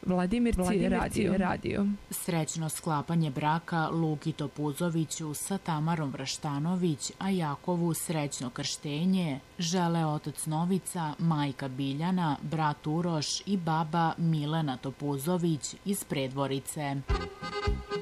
Vladimirci radio. Srećno sklapanje braka Luki Topuzoviću sa Tamarom Vraštanović, a Jakovu srećno krštenje žele otac Novica, majka Biljana, brat Uroš i baba Milena Topuzović iz Predvorice.